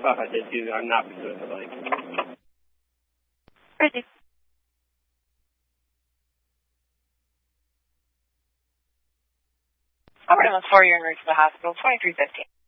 deciso Napoli. Ready. Alright, 4, you're en route to the hospital, 2315.